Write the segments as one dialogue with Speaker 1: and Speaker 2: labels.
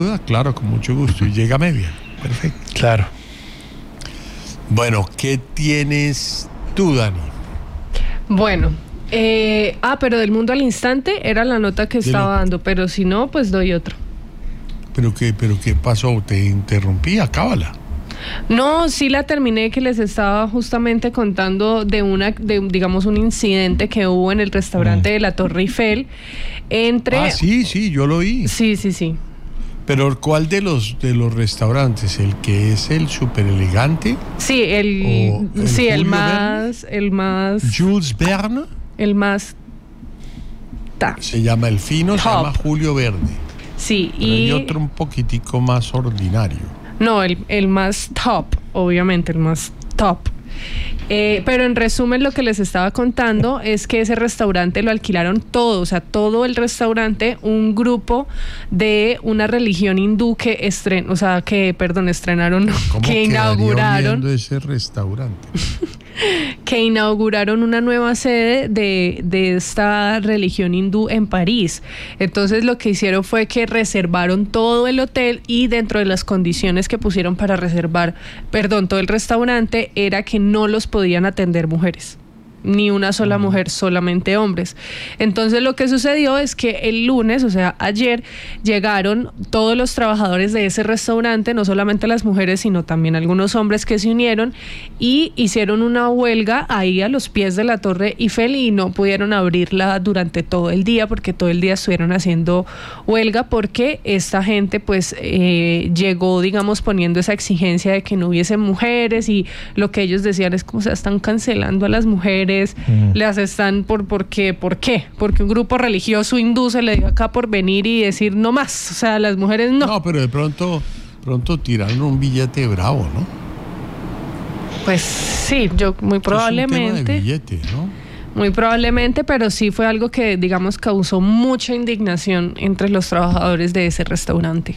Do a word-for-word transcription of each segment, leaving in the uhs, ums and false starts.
Speaker 1: Claro, con mucho gusto. Y llega media. Perfecto.
Speaker 2: Claro.
Speaker 1: Bueno, ¿qué tienes tú, Dani?
Speaker 3: Bueno, eh, ah, pero del mundo al instante era la nota que estaba dando, pero si no, pues doy otro.
Speaker 1: ¿Pero qué, pero qué pasó? Te interrumpí, acábala.
Speaker 3: No, sí la terminé, que les estaba justamente contando de una, de, digamos, un incidente que hubo en el restaurante mm. de la Torre Eiffel entre...
Speaker 1: Ah, sí, sí, yo lo vi.
Speaker 3: Sí, sí, sí.
Speaker 1: Pero ¿cuál de los de los restaurantes? ¿El que es el súper elegante?
Speaker 3: Sí, el,
Speaker 1: el
Speaker 3: sí, el
Speaker 1: Julio
Speaker 3: más,
Speaker 1: Verne?
Speaker 3: el más...
Speaker 1: Jules Verne.
Speaker 3: El más... Ta.
Speaker 1: Se llama el fino, Top. Se llama Julio Verne.
Speaker 3: Sí,
Speaker 1: pero
Speaker 3: y...
Speaker 1: hay otro un poquitico más ordinario.
Speaker 3: No, el, el más top, obviamente, el más top. Eh, pero en resumen lo que les estaba contando es que ese restaurante lo alquilaron todo, o sea, todo el restaurante, un grupo de una religión hindú que estren, o sea, que, perdón, estrenaron,
Speaker 1: ¿Cómo
Speaker 3: que inauguraron
Speaker 1: ese restaurante?
Speaker 3: que inauguraron una nueva sede de, de esta religión hindú en París. Entonces lo que hicieron fue que reservaron todo el hotel y dentro de las condiciones que pusieron para reservar, perdón, todo el restaurante era que no los podían atender mujeres. Ni una sola mujer, solamente hombres. Entonces lo que sucedió es que el lunes, o sea, ayer, llegaron todos los trabajadores de ese restaurante, no solamente las mujeres, sino también algunos hombres que se unieron y hicieron una huelga ahí a los pies de la Torre Eiffel y no pudieron abrirla durante todo el día, porque todo el día estuvieron haciendo huelga, porque esta gente pues eh, llegó, digamos, poniendo esa exigencia de que no hubiese mujeres, y lo que ellos decían es como, o sea, están cancelando a las mujeres. Mm. Las están por, ¿por qué? ¿Por qué? Porque un grupo religioso hindú se le dio acá por venir y decir no más, o sea, las mujeres no.
Speaker 1: No, pero de pronto, pronto tiraron un billete bravo, ¿no?
Speaker 3: Pues sí, yo muy probablemente.
Speaker 1: Es un tema de billete, ¿no?
Speaker 3: Muy probablemente, pero sí fue algo que, digamos, causó mucha indignación entre los trabajadores de ese restaurante.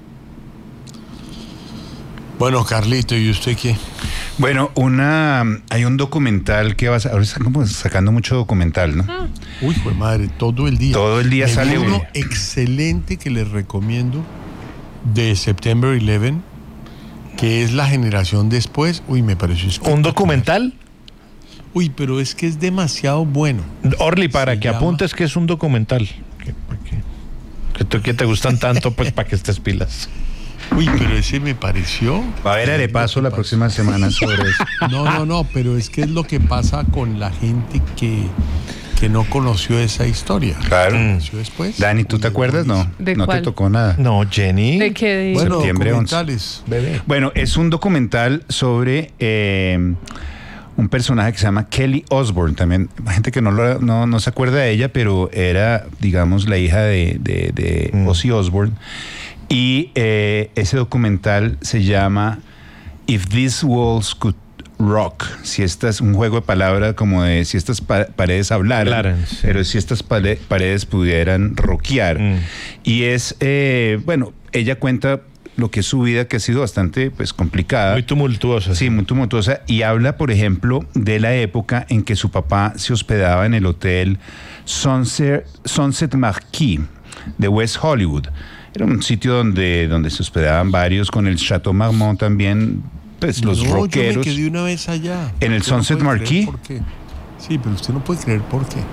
Speaker 1: Bueno, Carlito, ¿y usted qué?
Speaker 4: Bueno, una hay un documental que va a... Ahora están como sacando mucho documental, ¿no?
Speaker 3: Ah.
Speaker 1: Uy, pues madre, todo el día.
Speaker 4: Todo el día
Speaker 1: Me
Speaker 4: sale
Speaker 1: uno
Speaker 4: uno.
Speaker 1: excelente que les recomiendo de September once, que es la generación después. Uy, me pareció espectacular.
Speaker 2: ¿Un documental?
Speaker 1: Uy, pero es que es demasiado bueno.
Speaker 2: Orly, para
Speaker 1: Se
Speaker 2: que
Speaker 1: llama...
Speaker 2: apuntes que es un documental. Que, que, que, tú, que te gustan tanto, pues para que estés pilas.
Speaker 1: Uy, pero ese me pareció...
Speaker 4: Va a haber arepaso la próxima semana sobre eso.
Speaker 1: No, no, no, pero es que es lo que pasa con la gente que, que no conoció esa historia.
Speaker 4: Claro.
Speaker 1: Conoció después.
Speaker 4: Dani, ¿tú te acuerdas? No,
Speaker 3: ¿De
Speaker 4: no
Speaker 3: cuál?
Speaker 4: te tocó nada.
Speaker 2: No, Jenny.
Speaker 3: ¿De qué? De...
Speaker 1: Bueno,
Speaker 4: septiembre
Speaker 1: documentales.
Speaker 2: Bebé.
Speaker 4: Bueno, es un documental sobre eh, un personaje que se llama Kelly Osbourne. También, gente que no, lo, no, no se acuerda de ella, pero era, digamos, la hija de, de, de mm. Ozzy Osbourne. Y eh, ese documental se llama If These Walls Could Rock. Si esta es un juego de palabras como de si estas pa- paredes hablaran,
Speaker 2: Hablaran, sí.
Speaker 4: pero si estas pare- paredes pudieran rockear. Mm. Y es, eh, bueno, ella cuenta lo que es su vida, que ha sido bastante pues complicada.
Speaker 2: Muy tumultuosa.
Speaker 4: Sí, muy tumultuosa. Y habla, por ejemplo, de la época en que su papá se hospedaba en el hotel Sunset, Sunset Marquis de West Hollywood. Era un sitio donde, donde se hospedaban varios, con el Chateau Marmont también, pues los
Speaker 1: no,
Speaker 4: rockeros.
Speaker 1: Yo me quedé una vez allá.
Speaker 4: En el
Speaker 1: Usted
Speaker 4: Sunset
Speaker 1: no puede
Speaker 4: Marquis.
Speaker 1: creer por qué. Sí, pero usted no puede creer por qué.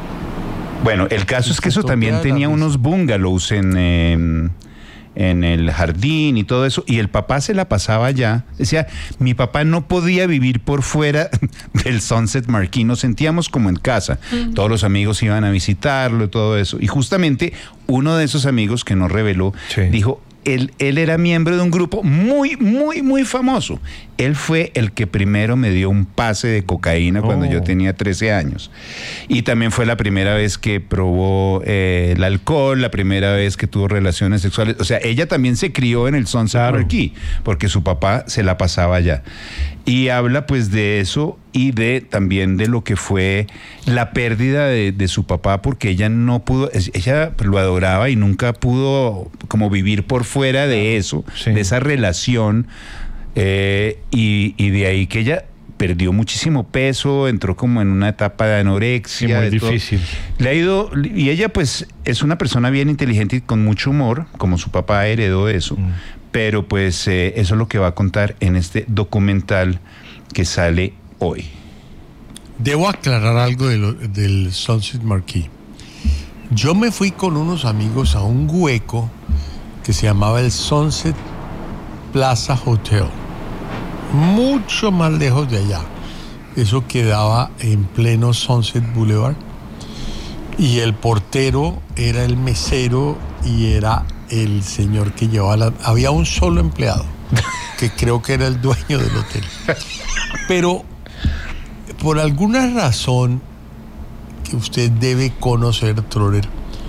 Speaker 4: Bueno, el caso es que eso también tenía unos bungalows en, eh, en el jardín y todo eso, y el papá se la pasaba allá. Decía, mi papá no podía vivir por fuera del Sunset Marquis, nos sentíamos como en casa. Mm. Todos los amigos iban a visitarlo y todo eso. Y justamente uno de esos amigos que nos reveló, sí. dijo, él, él era miembro de un grupo muy, muy, muy famoso. Él fue el que primero me dio un pase de cocaína oh. cuando yo tenía trece años. Y también fue la primera vez que probó eh, el alcohol, la primera vez que tuvo relaciones sexuales. O sea, ella también se crió en el Sunset claro. Marquis, porque su papá se la pasaba allá. Y habla pues de eso y de también de lo que fue la pérdida de, de su papá, porque ella no pudo, ella lo adoraba y nunca pudo como vivir por fuera de eso, sí. de esa relación, eh, y, y de ahí que ella perdió muchísimo peso, entró como en una etapa de anorexia.
Speaker 2: Sí, muy
Speaker 4: de
Speaker 2: difícil.
Speaker 4: todo. Le ha ido, y ella pues es una persona bien inteligente y con mucho humor, como su papá heredó eso, mm. pero pues eh, eso es lo que va a contar en este documental que sale hoy.
Speaker 1: Debo aclarar algo de lo, del Sunset Marquis. Yo me fui con unos amigos a un hueco que se llamaba el Sunset Plaza Hotel, mucho más lejos de allá. Eso quedaba en pleno Sunset Boulevard y el portero era el mesero y era el señor que llevaba la... Había un solo empleado que creo que era el dueño del hotel, pero por alguna razón que usted debe conocer, Troller,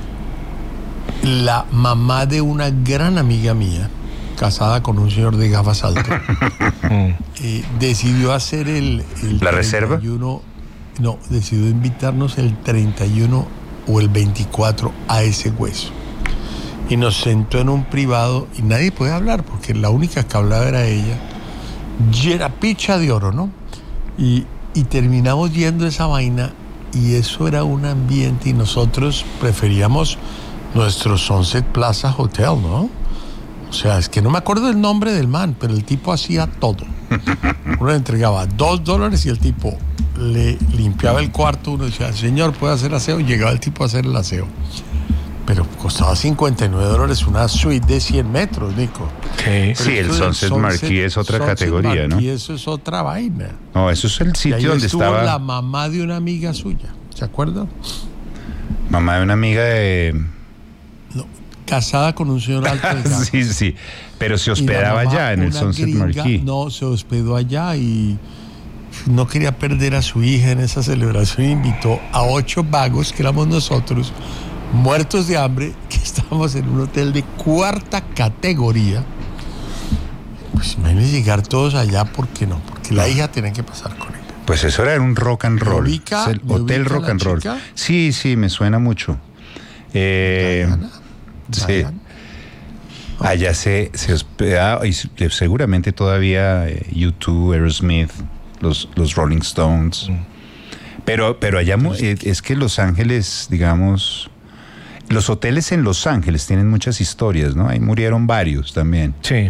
Speaker 1: la mamá de una gran amiga mía, casada con un señor de gafas altas, eh, decidió hacer el, el
Speaker 4: ¿La reserva?
Speaker 1: treinta y uno, no, decidió invitarnos el treinta y uno o el veinticuatro a ese hueso. Y nos sentó en un privado y nadie puede hablar porque la única que hablaba era ella. Y era picha de oro, ¿no? Y, y terminamos yendo esa vaina y eso era un ambiente y nosotros preferíamos nuestro Sunset Plaza Hotel, ¿no? O sea, es que no me acuerdo del nombre del man, pero el tipo hacía todo. Uno le entregaba dos dólares y el tipo le limpiaba el cuarto. Uno decía, señor, ¿puede hacer aseo? Y llegaba el tipo a hacer el aseo. Pero costaba cincuenta y nueve dólares una suite de cien metros, Nico.
Speaker 4: Sí, sí, el Sunset Marquis es otra
Speaker 1: Sunset
Speaker 4: categoría,
Speaker 1: Marquis,
Speaker 4: ¿no?
Speaker 1: Eso es otra vaina.
Speaker 4: No, eso es el sitio
Speaker 1: y ahí
Speaker 4: donde
Speaker 1: estuvo
Speaker 4: estaba
Speaker 1: la mamá de una amiga suya, ¿se acuerdan?
Speaker 4: Mamá de una amiga de...
Speaker 1: No, casada con un señor alto de gafas.
Speaker 4: Sí, sí, pero se hospedaba allá en el Sunset
Speaker 1: gringa,
Speaker 4: Marquis.
Speaker 1: No, se hospedó allá y no quería perder a su hija en esa celebración. Invitó a ocho vagos, que éramos nosotros, muertos de hambre, que estábamos en un hotel de cuarta categoría. Pues imagínense llegar todos allá, ¿por qué no? Porque la hija tenía que pasar con ella.
Speaker 4: Pues eso era un rock and roll.
Speaker 1: ubica,
Speaker 4: es el hotel
Speaker 1: ubica
Speaker 4: rock and roll.
Speaker 1: Chica?
Speaker 4: Sí, sí, me suena mucho. Eh,
Speaker 1: Diana,
Speaker 4: sí.
Speaker 1: Diana.
Speaker 4: Allá se, se hospeda, y seguramente todavía eh, U dos, Aerosmith, los, los Rolling Stones. Mm. Pero, pero allá eh, es que Los Ángeles, digamos, los hoteles en Los Ángeles tienen muchas historias, ¿no? Ahí murieron varios también.
Speaker 2: Sí.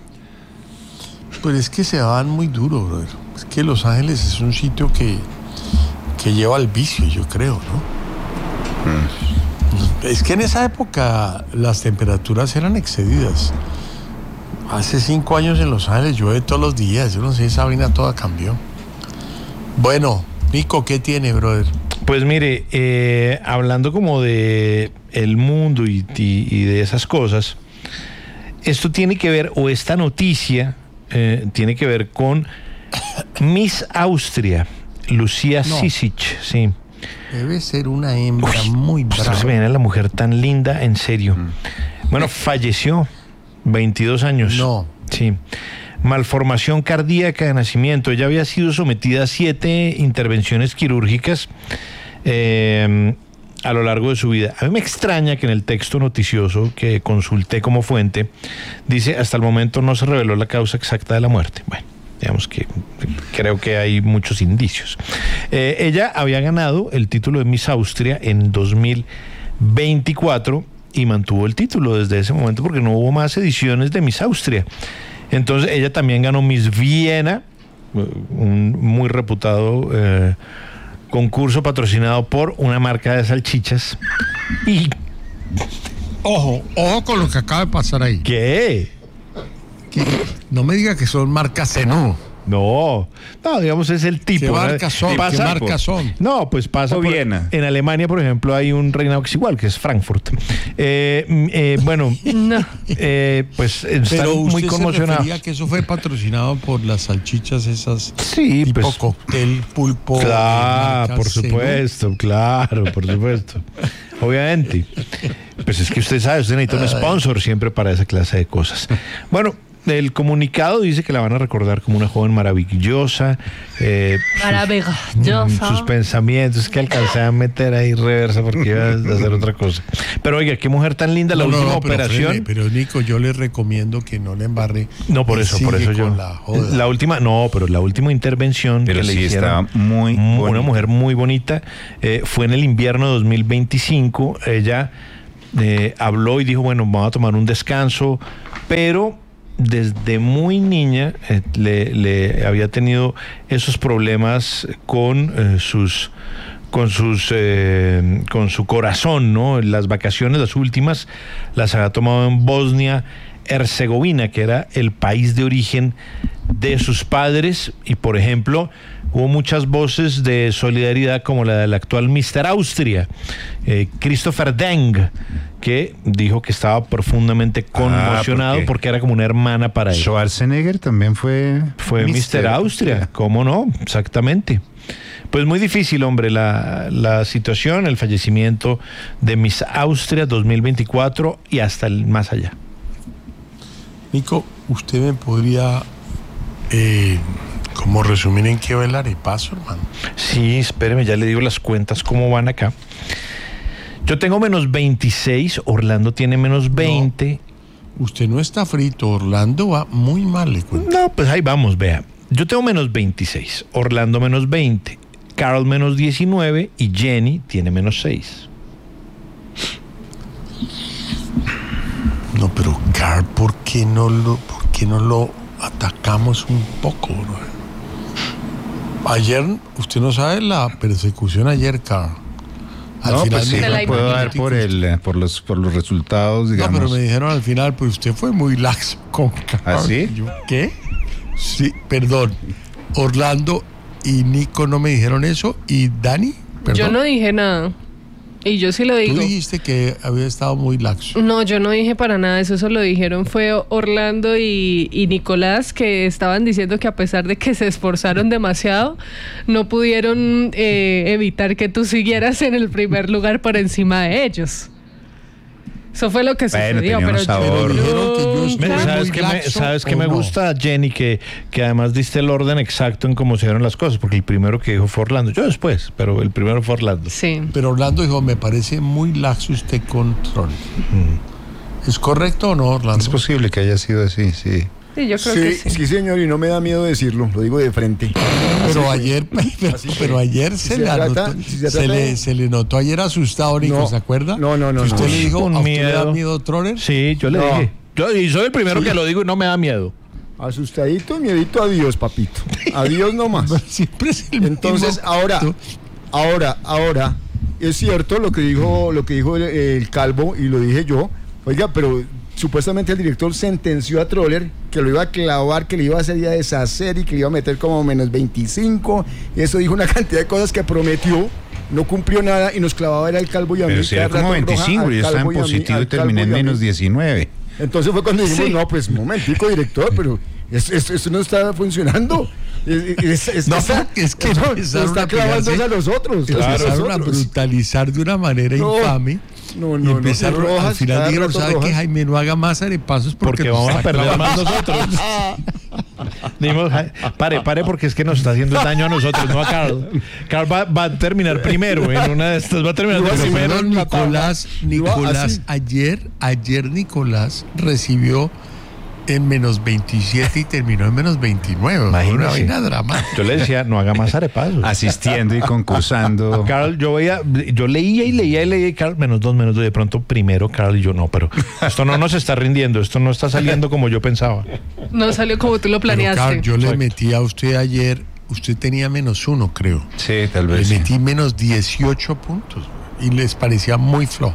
Speaker 1: Pues es que se daban muy duro, brother. Es que Los Ángeles es un sitio que, que lleva al vicio, yo creo, ¿no? Mm. Es que en esa época las temperaturas eran excedidas. Hace cinco años en Los Ángeles llueve todos los días. Yo no sé, esa vaina toda cambió. Bueno, Nico, ¿qué tiene, brother?
Speaker 2: Pues mire, eh, hablando como de el mundo y, y, y de esas cosas, esto tiene que ver, o esta noticia eh, tiene que ver con Miss Austria, Lucía
Speaker 1: No.
Speaker 2: Sisic, sí.
Speaker 1: Debe ser una hembra
Speaker 2: Uy,
Speaker 1: muy
Speaker 2: usted
Speaker 1: brava.
Speaker 2: se viene la mujer tan linda, en serio. Mm. Bueno, falleció, veintidós años.
Speaker 1: No.
Speaker 2: Sí. Malformación cardíaca de nacimiento. Ella había sido sometida a siete intervenciones quirúrgicas eh, a lo largo de su vida. A mí me extraña que en el texto noticioso que consulté como fuente dice, hasta el momento no se reveló la causa exacta de la muerte. Bueno, digamos que creo que hay muchos indicios. Eh, ella había ganado el título de Miss Austria en dos mil veinticuatro y mantuvo el título desde ese momento porque no hubo más ediciones de Miss Austria. Entonces ella también ganó Miss Viena, un muy reputado eh, concurso patrocinado por una marca de salchichas. Y
Speaker 1: Ojo, ojo con lo que acaba de pasar ahí.
Speaker 2: ¿qué?
Speaker 1: Que no me diga que son marcas Zenú.
Speaker 2: No, no, digamos es el tipo.
Speaker 1: ¿Qué marcas son?
Speaker 2: Pasa
Speaker 1: ¿Qué marcas
Speaker 2: por-
Speaker 1: son?
Speaker 2: No, pues pasa
Speaker 4: O
Speaker 2: por-
Speaker 4: Viena.
Speaker 2: en Alemania, por ejemplo, hay un reinado que es igual, que es Frankfurt. Eh, mm, eh, bueno,
Speaker 3: No.
Speaker 2: eh, pues están
Speaker 1: Pero
Speaker 2: muy
Speaker 1: usted se
Speaker 2: conmocionados.
Speaker 1: refería que eso fue patrocinado por las salchichas esas
Speaker 2: Sí,
Speaker 1: tipo
Speaker 2: pues
Speaker 1: cóctel, pulpo.
Speaker 2: claro,
Speaker 1: marcas
Speaker 2: por
Speaker 1: Zenú.
Speaker 2: supuesto, claro, por supuesto. Obviamente. Pues es que usted sabe, usted necesita un sponsor siempre para esa clase de cosas. Bueno, el comunicado dice que la van a recordar como una joven maravillosa. Eh,
Speaker 3: Maravillosa.
Speaker 2: sus, sus pensamientos, que alcancé a meter ahí reversa porque iba a hacer otra cosa. Pero oiga, qué mujer tan linda, la
Speaker 1: No, no,
Speaker 2: última
Speaker 1: no, pero
Speaker 2: operación.
Speaker 1: frene, pero Nico, yo le recomiendo que no le embarre.
Speaker 2: No, por
Speaker 1: y
Speaker 2: eso, por
Speaker 1: sigue
Speaker 2: eso yo.
Speaker 1: con La, joda.
Speaker 2: La última, no, pero la última intervención
Speaker 4: Pero
Speaker 2: que
Speaker 4: sí
Speaker 2: le hicieron,
Speaker 4: está muy
Speaker 2: una
Speaker 4: bonita.
Speaker 2: mujer muy bonita, eh, fue en el invierno de dos mil veinticinco. Ella eh, habló y dijo, bueno, vamos a tomar un descanso, pero desde muy niña eh, le, le había tenido esos problemas con eh, sus con sus eh, con su corazón, ¿no? Las vacaciones, las últimas, las había tomado en Bosnia Herzegovina, que era el país de origen de sus padres, y por ejemplo hubo muchas voces de solidaridad como la del actual míster Austria, eh, Christopher Deng, que dijo que estaba profundamente conmocionado
Speaker 4: porque,
Speaker 2: porque era como una hermana para él.
Speaker 4: Schwarzenegger también fue
Speaker 2: Fue míster Austria, ¿cómo no? Exactamente. Pues muy difícil, hombre, la, la situación, el fallecimiento de Miss Austria dos mil veinticuatro y hasta el más allá.
Speaker 1: Nico, ¿usted me podría eh, como resumir en qué va el arepazo, hermano?
Speaker 2: Sí, espéreme, ya le digo las cuentas cómo van acá. Yo tengo menos veintiséis, Orlando tiene menos veinte.
Speaker 1: No, usted no está frito, Orlando va muy mal, le cuento.
Speaker 2: No, pues ahí vamos, vea. Yo tengo menos veintiséis, Orlando menos veinte, Carl menos diecinueve y Jenny tiene menos seis.
Speaker 1: No, pero Carl, ¿por qué no lo, por qué no lo atacamos un poco, bro? Ayer, usted no sabe la persecución ayer, Carl. Al
Speaker 4: no,
Speaker 1: final
Speaker 4: pues sí,
Speaker 3: me la
Speaker 4: lo puedo dar
Speaker 1: imagino.
Speaker 4: por el por los por los resultados, digamos.
Speaker 1: No, pero me dijeron al final, pues usted fue muy laxo con Carl.
Speaker 4: ¿Ah, sí?
Speaker 1: Yo, ¿qué? Sí, perdón. Orlando y Nico no me dijeron eso. ¿Y Dani? Perdón.
Speaker 3: Yo no dije nada. Y yo sí lo digo.
Speaker 1: Tú dijiste que había estado muy laxo.
Speaker 3: No, yo no dije para nada eso, eso lo dijeron fue Orlando y, y Nicolás, que estaban diciendo que a pesar de que se esforzaron demasiado, no pudieron eh, evitar que tú siguieras en el primer lugar por encima de ellos. Eso fue lo que
Speaker 4: Bueno,
Speaker 3: sucedió,
Speaker 4: tenía
Speaker 3: pero
Speaker 4: unos ahorros.
Speaker 3: yo
Speaker 1: Dijeron que yo estuve
Speaker 3: nunca-
Speaker 2: ¿Sabes
Speaker 1: muy
Speaker 2: qué me,
Speaker 1: laxo
Speaker 2: sabes qué
Speaker 1: o
Speaker 2: me
Speaker 1: no?
Speaker 2: gusta, Jenny? Que, que además diste el orden exacto en cómo se dieron las cosas, porque el primero que dijo fue Orlando. Yo después, pero el primero fue Orlando.
Speaker 3: Sí.
Speaker 1: Pero Orlando dijo, me parece muy laxo usted con Troll.
Speaker 2: Mm.
Speaker 1: ¿Es correcto o no, Orlando?
Speaker 4: Es posible que haya sido así, sí.
Speaker 3: Sí, yo creo
Speaker 5: Sí,
Speaker 3: que sí.
Speaker 5: sí, señor, y no me da miedo decirlo, lo digo de frente.
Speaker 1: Pero ayer, pero,
Speaker 5: Así fue.
Speaker 1: pero ayer
Speaker 5: Si
Speaker 1: se,
Speaker 5: se
Speaker 1: le
Speaker 5: trata-
Speaker 1: anotó-
Speaker 5: si se
Speaker 1: se
Speaker 5: trata
Speaker 1: le,
Speaker 5: de-
Speaker 1: se le notó ayer asustado, Nico,
Speaker 5: No,
Speaker 1: ¿se acuerda?
Speaker 5: no, no, no,
Speaker 1: Que usted
Speaker 5: no.
Speaker 1: le dijo,
Speaker 2: Con
Speaker 1: ¿a usted le da
Speaker 2: miedo.
Speaker 1: miedo Troller?
Speaker 2: Sí, yo le
Speaker 5: No.
Speaker 2: dije. Yo, y soy el primero que lo digo y no me da miedo.
Speaker 5: Asustadito, miedito, adiós, papito. Adiós nomás.
Speaker 1: Siempre es el
Speaker 5: Entonces,
Speaker 1: mismo
Speaker 5: ahora,
Speaker 1: cuento.
Speaker 5: ahora, ahora, es cierto lo que dijo, lo que dijo el, el Calvo, y lo dije yo. Oiga, pero supuestamente el director sentenció a Troller que lo iba a clavar, que le iba a hacer y a deshacer y que le iba a meter como menos veinticinco. Y eso dijo una cantidad de cosas que prometió, no cumplió nada y nos clavaba era el Calvo y a mí.
Speaker 4: Pero si era
Speaker 5: cada
Speaker 4: como
Speaker 5: rato roja
Speaker 4: veinticinco,
Speaker 5: al
Speaker 4: yo estaba
Speaker 5: Calvo
Speaker 4: en
Speaker 5: y a mí,
Speaker 4: positivo
Speaker 5: al
Speaker 4: y terminé en
Speaker 5: Calvo y a mí.
Speaker 4: menos diecinueve.
Speaker 5: Entonces fue cuando dijimos,
Speaker 3: Sí.
Speaker 5: no, pues momentico, director, pero esto, esto, esto no está funcionando. Es, es- es-
Speaker 1: No,
Speaker 5: está-
Speaker 1: porque es que
Speaker 5: no,
Speaker 1: empezaron
Speaker 5: está
Speaker 1: a pegarse.
Speaker 5: clavándose a los otros.
Speaker 1: Empezaron
Speaker 5: a
Speaker 1: a
Speaker 5: nosotros.
Speaker 1: brutalizar de una manera
Speaker 5: No,
Speaker 1: infame.
Speaker 5: No,
Speaker 1: y
Speaker 5: no,
Speaker 1: empezaron,
Speaker 5: no. Y rojas,
Speaker 1: al final
Speaker 5: cada
Speaker 1: dijeron,
Speaker 5: rato
Speaker 1: ¿sabe qué,
Speaker 5: rojas.
Speaker 1: Jaime? No haga más arepasos porque,
Speaker 2: Porque
Speaker 1: nos
Speaker 2: vamos a
Speaker 1: está
Speaker 2: perder
Speaker 1: clavando".
Speaker 2: más nosotros. Dijimos, "Ay, pare, pare, porque es que nos está haciendo daño a nosotros, no a Carl. Carl va, va a terminar primero en una de estas, va a terminar
Speaker 5: Pero
Speaker 1: Pero
Speaker 2: primero.
Speaker 1: perdón,
Speaker 5: en la tabla.
Speaker 1: Nicolás,
Speaker 5: Iba
Speaker 1: Nicolás,
Speaker 5: así.
Speaker 1: ayer, ayer Nicolás recibió en menos veintisiete y terminó en menos veintinueve. Fue una
Speaker 2: Imagínese.
Speaker 1: vaina dramática.
Speaker 2: Yo le decía, no haga más arepasos.
Speaker 4: Asistiendo y concursando.
Speaker 2: Carl, yo veía, yo leía y leía y leía y Carl, menos dos, menos dos, de pronto primero Carl y yo no, pero esto no nos está rindiendo, esto no está saliendo como yo pensaba.
Speaker 3: No salió como tú lo
Speaker 1: Pero,
Speaker 3: planeaste.
Speaker 1: Carl, yo le
Speaker 2: Exacto.
Speaker 1: metí a usted ayer, usted tenía menos uno, creo.
Speaker 4: Sí, tal
Speaker 1: Le
Speaker 4: vez. sí.
Speaker 1: metí menos dieciocho puntos y les parecía muy flojo.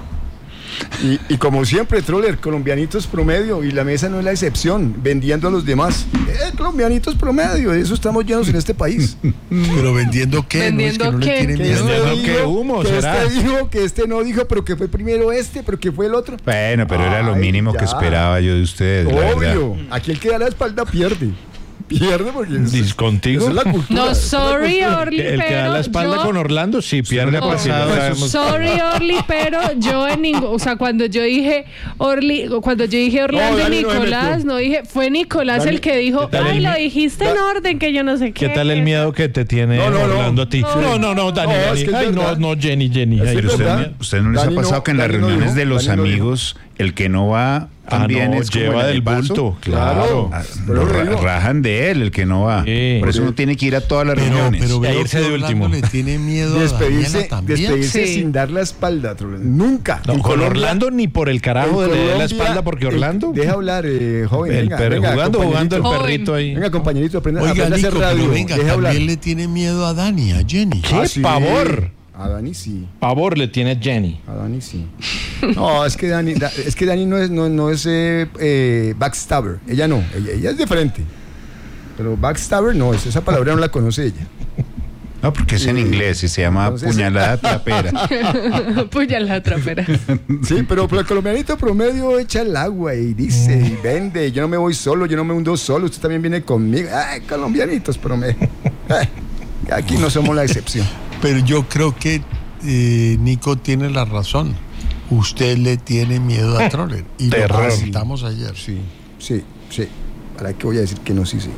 Speaker 5: Y, y como siempre, Troller, colombianitos promedio, y la mesa no es la excepción, vendiendo a los demás. Eh, colombianitos promedio, de eso estamos llenos en este país.
Speaker 1: Pero vendiendo qué,
Speaker 3: ¿Vendiendo
Speaker 1: no es que no
Speaker 3: qué?
Speaker 1: le tiene
Speaker 5: Que
Speaker 1: miedo.
Speaker 2: Vendiendo
Speaker 5: este
Speaker 2: qué
Speaker 5: dijo,
Speaker 2: humo,
Speaker 5: que
Speaker 2: ¿será?
Speaker 5: este dijo, que este no dijo, pero que fue primero este, pero que fue el otro.
Speaker 4: Bueno, pero era lo
Speaker 5: Ay,
Speaker 4: mínimo
Speaker 5: ya.
Speaker 4: que esperaba yo de ustedes, la verdad.
Speaker 5: Obvio, aquí el que da la espalda pierde. pierde porque
Speaker 2: ¿Dis contigo?
Speaker 5: esa es la cultura.
Speaker 3: No, sorry, Orly,
Speaker 2: El que da
Speaker 3: pero
Speaker 2: la espalda
Speaker 3: yo-
Speaker 2: con Orlando, sí, pierde
Speaker 4: no
Speaker 2: ha
Speaker 4: le
Speaker 2: pasado.
Speaker 4: pasa.
Speaker 2: sabemos.
Speaker 3: Sorry, Orly, pero yo en ningún, o sea, cuando yo dije Orly, cuando yo dije Orlando
Speaker 5: No,
Speaker 3: y
Speaker 5: Dani no se
Speaker 3: Nicolás,
Speaker 5: metió.
Speaker 3: no dije, fue Nicolás
Speaker 5: Dani,
Speaker 3: el que dijo,
Speaker 2: ¿qué tal
Speaker 3: ay,
Speaker 2: el
Speaker 3: lo
Speaker 2: mi-
Speaker 3: dijiste en
Speaker 5: Da-
Speaker 3: orden, que yo no sé qué.
Speaker 2: ¿Qué tal el miedo que te tiene
Speaker 5: No, no, no.
Speaker 2: Orlando a ti?
Speaker 5: No.
Speaker 2: No, no, no, Dani,
Speaker 5: No, es
Speaker 2: Dani.
Speaker 5: que es
Speaker 2: Ay, no,
Speaker 5: verdad.
Speaker 2: no, Jenny, Jenny.
Speaker 5: Es
Speaker 2: Ay,
Speaker 5: que
Speaker 4: Pero
Speaker 5: es
Speaker 4: usted,
Speaker 5: verdad.
Speaker 4: no- usted no les
Speaker 5: Dani
Speaker 4: ha
Speaker 5: no-
Speaker 4: pasado que en las
Speaker 5: Dani no
Speaker 4: reuniones
Speaker 5: dijo,
Speaker 4: de los
Speaker 5: Dani no dijo.
Speaker 4: amigos, el que no va
Speaker 2: Ah,
Speaker 4: también
Speaker 2: no,
Speaker 4: es como
Speaker 2: lleva
Speaker 4: el
Speaker 2: del
Speaker 4: paso.
Speaker 2: bulto, claro.
Speaker 4: Ah,
Speaker 5: Pero
Speaker 4: lo ra-
Speaker 5: digo-
Speaker 4: rajan de él, el que no va.
Speaker 2: Sí.
Speaker 4: Por eso uno tiene que ir a todas las
Speaker 1: Pero,
Speaker 4: reuniones.
Speaker 1: pero
Speaker 2: Y a
Speaker 1: veo
Speaker 2: irse
Speaker 1: que
Speaker 2: de
Speaker 1: Orlando
Speaker 2: último.
Speaker 1: le tiene miedo a
Speaker 5: Despedirse,
Speaker 1: Daniela también.
Speaker 5: despedirse
Speaker 3: Sí.
Speaker 5: sin dar la espalda, Trolando. Nunca.
Speaker 2: No,
Speaker 5: En
Speaker 2: con
Speaker 5: Colombia-
Speaker 2: Orlando ni por el carajo de
Speaker 5: en
Speaker 2: le dé la
Speaker 5: Colombia,
Speaker 2: espalda porque
Speaker 5: el-
Speaker 2: Orlando.
Speaker 5: Deja hablar, eh, joven.
Speaker 2: el
Speaker 5: venga,
Speaker 2: perro
Speaker 5: venga,
Speaker 2: jugando, jugando el
Speaker 5: compañerito.
Speaker 3: Joven.
Speaker 2: perrito ahí.
Speaker 5: Venga, compañerito, aprenda,
Speaker 1: Oiga,
Speaker 5: aprenda a hacer
Speaker 1: Nico,
Speaker 5: radio.
Speaker 1: pero venga,
Speaker 5: Deja hablar.
Speaker 1: también le tiene miedo a Dani, a Jenny.
Speaker 2: ¿Qué
Speaker 5: Ah, sí.
Speaker 2: pavor?
Speaker 5: A Dani sí.
Speaker 2: Pavor le tiene Jenny.
Speaker 5: A Dani sí. No, es que Dani, da- es que Dani no es, no, no es eh, eh, backstabber. Ella no, ella, ella es diferente. Pero backstabber no, es- esa palabra no la conoce ella.
Speaker 4: No, porque es en
Speaker 5: Sí.
Speaker 4: inglés y se llama
Speaker 5: Entonces-
Speaker 4: puñalada trapera.
Speaker 3: Puya la trapera.
Speaker 5: Sí, pero, pero el colombianito promedio echa el agua y dice y vende. Yo no me voy solo, yo no me hundo solo, usted también viene conmigo. Ay, colombianitos promedio. Ay, aquí no somos la excepción.
Speaker 1: Pero yo creo que eh, Nico tiene la razón. Usted le tiene miedo a Troller. Y lo
Speaker 2: Terror.
Speaker 1: presentamos ayer.
Speaker 5: Sí, sí, sí. ¿Para qué voy a decir que no? Sí, sí.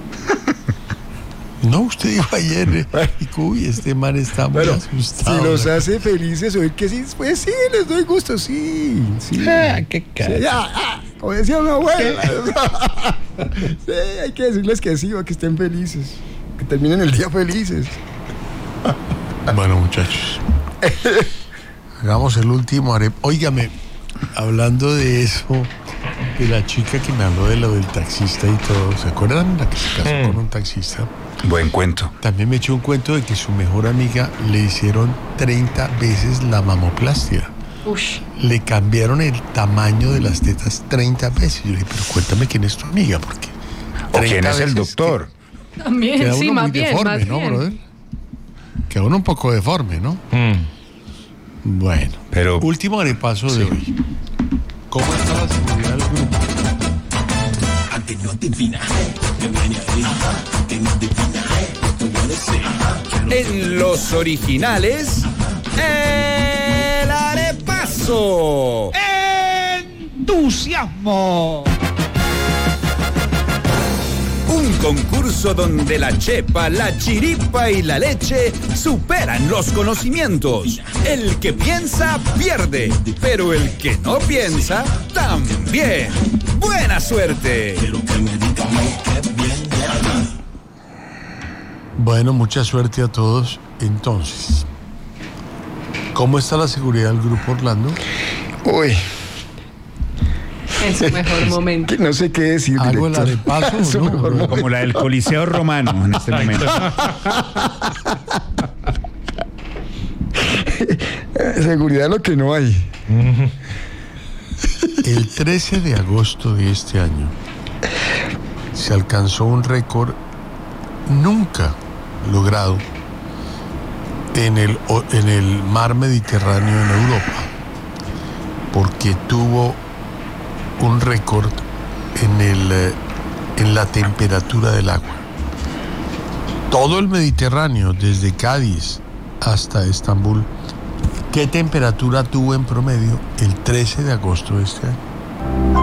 Speaker 1: No, usted dijo ayer, eh, Nico, uy, este man está muy
Speaker 5: Bueno,
Speaker 1: asustado.
Speaker 5: si los hace felices oír que sí, pues sí, les doy gusto, sí. Sí,
Speaker 2: Ah, qué
Speaker 5: Sí,
Speaker 2: cara.
Speaker 5: ya, ah, como decía mi abuela. Sí, hay que decirles que sí, para que estén felices. Que terminen el día felices.
Speaker 1: Bueno, muchachos. Hagamos el último arepa. Óigame, hablando de eso, de la chica que me habló de lo del taxista y todo, ¿se acuerdan? La que se casó
Speaker 2: Mm.
Speaker 1: con un taxista.
Speaker 4: Buen cuento.
Speaker 1: También me echó un cuento de que su mejor amiga le hicieron treinta veces la mamoplastia.
Speaker 3: Ush.
Speaker 1: Le cambiaron el tamaño de las tetas treinta veces. Yo le dije, pero cuéntame quién es tu amiga, porque...
Speaker 4: ¿O quién
Speaker 1: treinta
Speaker 4: es el
Speaker 1: veces
Speaker 4: doctor?
Speaker 3: También,
Speaker 1: Queda
Speaker 3: sí,
Speaker 1: uno
Speaker 3: más
Speaker 1: muy
Speaker 3: bien,
Speaker 1: deforme,
Speaker 3: más
Speaker 1: ¿no,
Speaker 3: bien.
Speaker 1: brother? Queda uno un poco deforme, ¿no?
Speaker 2: Mm.
Speaker 1: Bueno,
Speaker 4: Pero-
Speaker 1: último arepaso de hoy. ¿Cómo está la seguridad del grupo?
Speaker 6: En los originales, el arepaso. ¡Entusiasmo! Un concurso donde la chepa, la chiripa y la leche superan los conocimientos. El que piensa pierde, pero el que no piensa también. ¡Buena suerte!
Speaker 1: Bueno, mucha suerte a todos. Entonces, ¿cómo está la seguridad del grupo Orlando?
Speaker 5: Uy,
Speaker 3: En su mejor momento.
Speaker 5: que no sé qué decir.
Speaker 1: ¿Hago el
Speaker 5: director.
Speaker 1: arepaso
Speaker 5: Su
Speaker 1: o no?
Speaker 5: mejor momento.
Speaker 4: Como la del Coliseo Romano en este momento.
Speaker 5: Seguridad lo que no hay.
Speaker 1: El trece de agosto de este año se alcanzó un récord nunca logrado en el, o- en el mar Mediterráneo en Europa, porque tuvo un récord en, el, eh, en la temperatura del agua. Todo el Mediterráneo, desde Cádiz hasta Estambul, ¿qué temperatura tuvo en promedio el trece de agosto de este año?